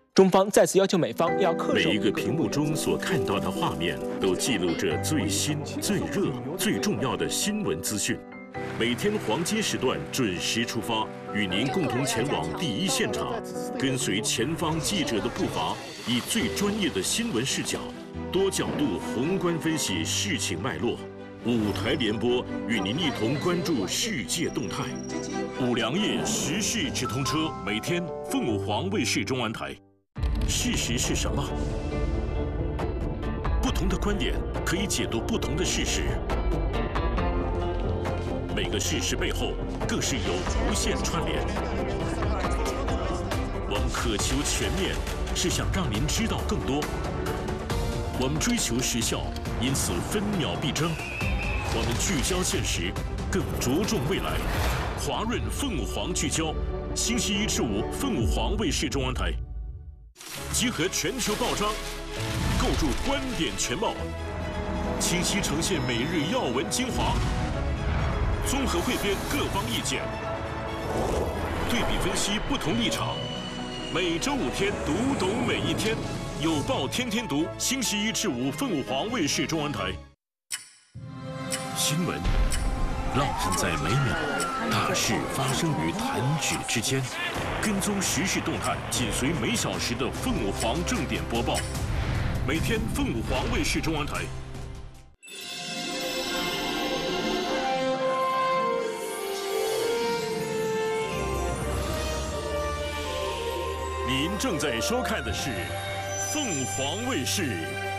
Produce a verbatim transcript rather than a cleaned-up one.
中方再次要求美方要恪守。 每一个屏幕中所看到的画面，都记录着最新、最热、最重要的新闻资讯。每天黄金时段准时出发，与您共同前往第一现场，跟随前方记者的步伐，以最专业的新闻视角，多角度宏观分析事情脉络。五台联播与您一同关注世界动态。五粮液时事直通车，每天凤舞凰卫视中文台。事实是什么？不同的观点可以解读不同的事实。每个事实背后更是有无限串联。我们渴求全面，是想让您知道更多。我们追求时效，因此分秒必争。我们聚焦现实，更着重未来。华润凤舞凰聚焦，星期一至五凤舞凰卫视中文台。集合全球报章，构筑观点全貌，清晰呈现每日要闻精华，综合汇编各方意见，对比分析不同立场。每周五天，读懂每一天，有报天天读。星期一至五凤舞凰卫视中文台。新闻烙印在每秒，大事发生于弹指之间。跟踪时事动态，紧随每小时的凤舞凰正点播报。每天凤舞凰卫视中文台。您正在收看的是凤凰卫视